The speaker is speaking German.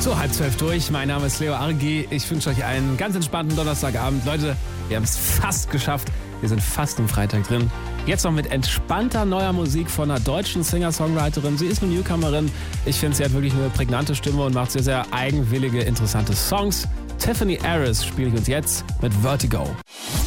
So, 11:30 durch. Mein Name ist Leo Argi. Ich wünsche euch einen ganz entspannten Donnerstagabend. Leute, wir haben es fast geschafft. Wir sind fast im Freitag drin. Jetzt noch mit entspannter neuer Musik von einer deutschen Singer-Songwriterin. Sie ist eine Newcomerin. Ich finde, sie hat wirklich eine prägnante Stimme und macht sehr, sehr eigenwillige, interessante Songs. Tiffany Harris spiele ich uns jetzt mit Vertigo.